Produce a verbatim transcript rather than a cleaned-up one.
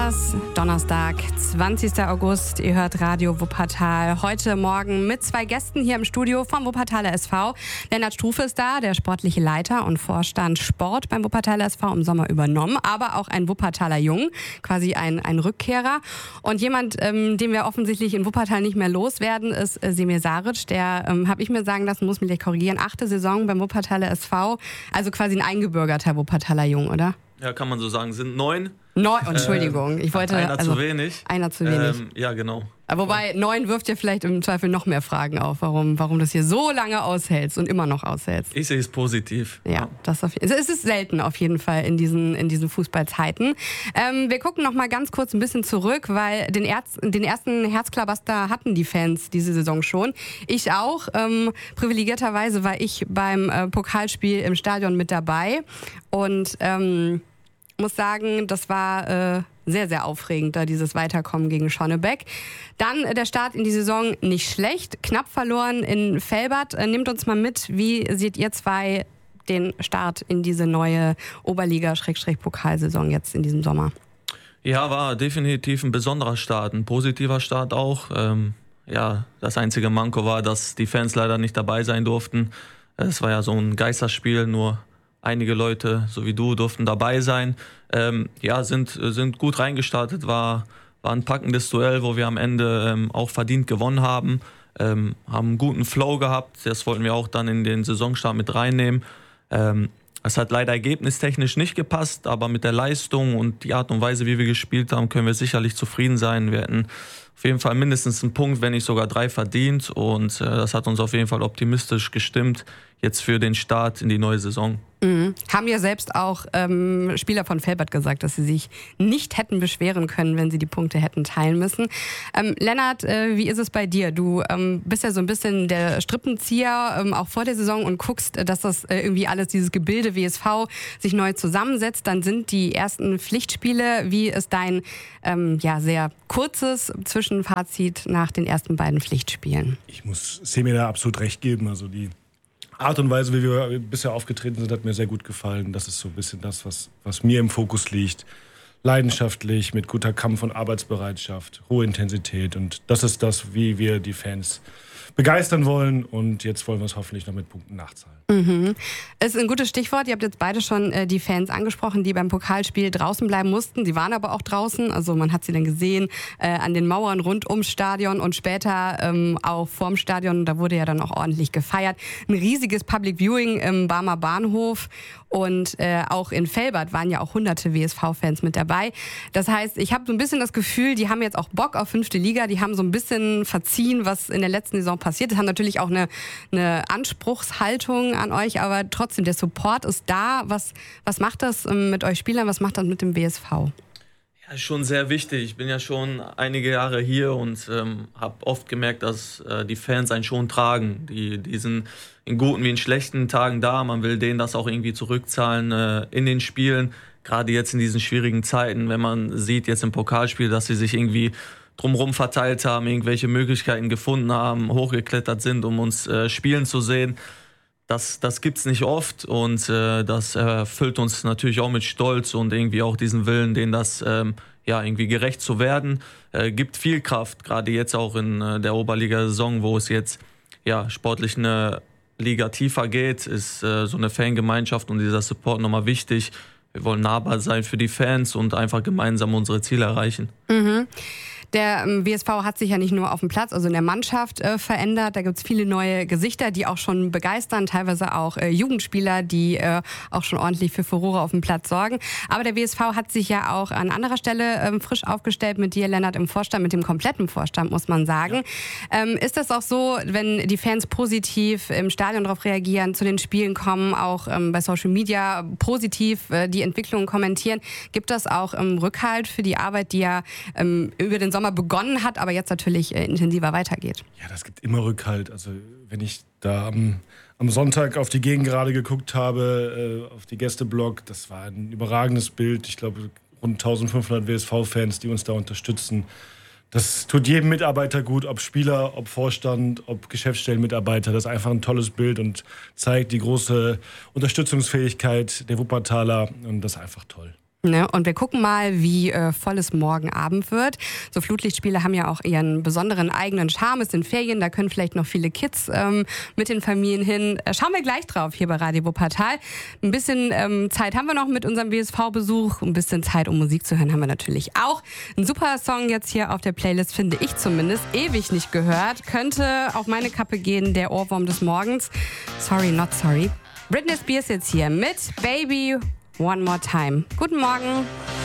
war's. Donnerstag, zwanzigster August. Ihr hört Radio Wuppertal. Heute Morgen mit zwei Gästen hier im Studio vom Wuppertaler S V. Lennart Struve ist da, der sportliche Leiter und Vorstand Sport beim Wuppertaler S V im Sommer übernommen. Aber auch ein Wuppertaler Jung, quasi ein, ein Rückkehrer. Und jemand, ähm, den wir offensichtlich in Wuppertal nicht mehr loswerden, ist äh, Semir Saric. Der, ähm, habe ich mir sagen lassen, muss mich gleich korrigieren, achte Saison beim Wuppertaler S V. Also quasi ein eingebürgerter Wuppertaler Jung, oder? Ja, kann man so sagen. Sind neun. Neun, Entschuldigung. Ich wollte, einer also, zu wenig. Einer zu wenig. Ähm, ja, genau. Wobei, neun wirft ja vielleicht im Zweifel noch mehr Fragen auf, warum, warum das hier so lange aushältst und immer noch aushältst. Ich sehe es positiv. Ja, das auf, es ist selten auf jeden Fall in diesen, in diesen Fußballzeiten. Ähm, wir gucken noch mal ganz kurz ein bisschen zurück, weil den, Erz, den ersten Herzklabaster hatten die Fans diese Saison schon. Ich auch. Ähm, privilegierterweise war ich beim äh, Pokalspiel im Stadion mit dabei und ähm, muss sagen, das war äh, sehr, sehr aufregend, da dieses Weiterkommen gegen Schonnebeck. Dann äh, der Start in die Saison nicht schlecht, knapp verloren in Velbert. Äh, nehmt uns mal mit, wie seht ihr zwei den Start in diese neue Oberliga-Pokalsaison jetzt in diesem Sommer? Ja, war definitiv ein besonderer Start, ein positiver Start auch. Ähm, ja, das einzige Manko war, dass die Fans leider nicht dabei sein durften. Es war ja so ein Geisterspiel, nur einige Leute, so wie du, durften dabei sein. Ähm, ja, sind, sind gut reingestartet, war, war ein packendes Duell, wo wir am Ende ähm, auch verdient gewonnen haben. Ähm, haben einen guten Flow gehabt, das wollten wir auch dann in den Saisonstart mit reinnehmen. Ähm, es hat leider ergebnistechnisch nicht gepasst, aber mit der Leistung und die Art und Weise, wie wir gespielt haben, können wir sicherlich zufrieden sein. Wir hätten auf jeden Fall mindestens einen Punkt, wenn nicht sogar drei verdient, und äh, das hat uns auf jeden Fall optimistisch gestimmt jetzt für den Start in die neue Saison. Mhm. Haben ja selbst auch ähm, Spieler von Velbert gesagt, dass sie sich nicht hätten beschweren können, wenn sie die Punkte hätten teilen müssen. Ähm, Lennart, äh, wie ist es bei dir? Du ähm, bist ja so ein bisschen der Strippenzieher, ähm, auch vor der Saison, und guckst, dass das äh, irgendwie alles, dieses Gebilde W S V, sich neu zusammensetzt. Dann sind die ersten Pflichtspiele. Wie ist dein ähm, ja, sehr kurzes Zwischenfazit nach den ersten beiden Pflichtspielen? Ich muss Semir da absolut recht geben. Also die Art und Weise, wie wir bisher aufgetreten sind, hat mir sehr gut gefallen. Das ist so ein bisschen das, was, was mir im Fokus liegt. Leidenschaftlich, mit guter Kampf- und Arbeitsbereitschaft, hohe Intensität. Und das ist das, wie wir die Fans begeistern wollen. Und jetzt wollen wir es hoffentlich noch mit Punkten nachzahlen. Mhm. Ist ein gutes Stichwort. Ihr habt jetzt beide schon äh, die Fans angesprochen, die beim Pokalspiel draußen bleiben mussten. Sie waren aber auch draußen. Also man hat sie dann gesehen äh, an den Mauern rund ums Stadion und später ähm, auch vorm Stadion. Da wurde ja dann auch ordentlich gefeiert. Ein riesiges Public Viewing im Barmer Bahnhof. Und äh, auch in Velbert waren ja auch hunderte W S V-Fans mit dabei. Das heißt, ich habe so ein bisschen das Gefühl, die haben jetzt auch Bock auf fünfte Liga. Die haben so ein bisschen verziehen, was in der letzten Saison passiert ist. Haben natürlich auch eine, eine Anspruchshaltung an euch, aber trotzdem, der Support ist da. Was, was macht das mit euch Spielern? Was macht das mit dem W S V? Ja, schon sehr wichtig. Ich bin ja schon einige Jahre hier und ähm, habe oft gemerkt, dass äh, die Fans einen schon tragen. Die, die sind in guten wie in schlechten Tagen da. Man will denen das auch irgendwie zurückzahlen äh, in den Spielen. Gerade jetzt in diesen schwierigen Zeiten, wenn man sieht jetzt im Pokalspiel, dass sie sich irgendwie drumherum verteilt haben, irgendwelche Möglichkeiten gefunden haben, hochgeklettert sind, um uns äh, spielen zu sehen. Das, das gibt's nicht oft, und äh, das erfüllt uns natürlich auch mit Stolz und irgendwie auch diesen Willen, denen das ähm, ja irgendwie gerecht zu werden. Äh, gibt viel Kraft, gerade jetzt auch in äh, der Oberliga-Saison, wo es jetzt ja sportlich eine Liga tiefer geht, ist äh, so eine Fangemeinschaft und dieser Support nochmal wichtig. Wir wollen nahbar sein für die Fans und einfach gemeinsam unsere Ziele erreichen. Mhm. Der ähm, W S V hat sich ja nicht nur auf dem Platz, also in der Mannschaft äh, verändert. Da gibt es viele neue Gesichter, die auch schon begeistern, teilweise auch äh, Jugendspieler, die äh, auch schon ordentlich für Furore auf dem Platz sorgen. Aber der W S V hat sich ja auch an anderer Stelle ähm, frisch aufgestellt mit dir, Lennart, im Vorstand, mit dem kompletten Vorstand, muss man sagen. Ja. Ähm, ist das auch so, wenn die Fans positiv im Stadion darauf reagieren, zu den Spielen kommen, auch ähm, bei Social Media positiv äh, die Entwicklungen kommentieren, gibt das auch ähm, Rückhalt für die Arbeit, die ja ähm, über den Sommer begonnen hat, aber jetzt natürlich äh, intensiver weitergeht? Ja, das gibt immer Rückhalt. Also wenn ich da am, am Sonntag auf die Gegend gerade geguckt habe, äh, auf die Gästeblock, das war ein überragendes Bild. Ich glaube, rund eintausendfünfhundert W S V-Fans, die uns da unterstützen. Das tut jedem Mitarbeiter gut, ob Spieler, ob Vorstand, ob Geschäftsstellenmitarbeiter. Das ist einfach ein tolles Bild und zeigt die große Unterstützungsfähigkeit der Wuppertaler, und das ist einfach toll. Ne? Und wir gucken mal, wie äh, voll es morgen Abend wird. So Flutlichtspiele haben ja auch ihren besonderen eigenen Charme. Es sind Ferien, da können vielleicht noch viele Kids ähm, mit den Familien hin. Äh, schauen wir gleich drauf hier bei Radio Wuppertal. Ein bisschen ähm, Zeit haben wir noch mit unserem W S V-Besuch. Ein bisschen Zeit, um Musik zu hören, haben wir natürlich auch. Ein super Song jetzt hier auf der Playlist, finde ich zumindest. Ewig nicht gehört. Könnte auf meine Kappe gehen, der Ohrwurm des Morgens. Sorry, not sorry. Britney Spears jetzt hier mit Baby One More Time. Guten Morgen.